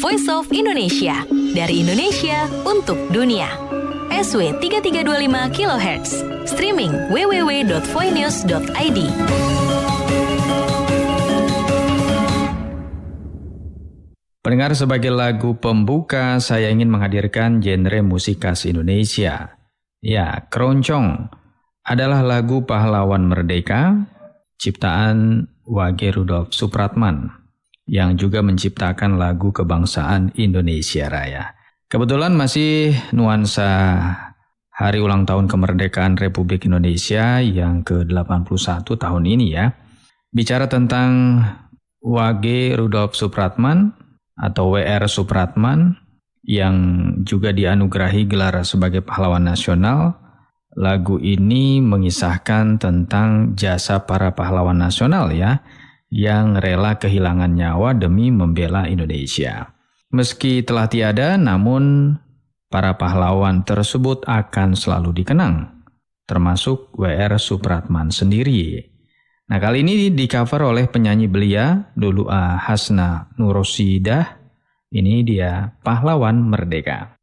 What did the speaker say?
Voice of Indonesia. Dari Indonesia untuk dunia. SW 3325 kHz. Streaming www.voinews.id. Pendengar, sebagai lagu pembuka, saya ingin menghadirkan genre musik khas Indonesia. Ya, Keroncong adalah lagu pahlawan merdeka, ciptaan Wage Rudolf Supratman, yang juga menciptakan lagu kebangsaan Indonesia Raya. Kebetulan masih nuansa hari ulang tahun kemerdekaan Republik Indonesia yang ke-81 tahun ini ya. Bicara tentang Wage Rudolf Supratman, atau W.R. Supratman, yang juga dianugerahi gelar sebagai pahlawan nasional. Lagu ini mengisahkan tentang jasa para pahlawan nasional ya, yang rela kehilangan nyawa demi membela Indonesia. Meski telah tiada, namun para pahlawan tersebut akan selalu dikenang, termasuk W.R. Supratman sendiri. Nah, kali ini di-cover oleh penyanyi belia Lulu Hasna Nurosidah. Ini dia Pahlawan Merdeka.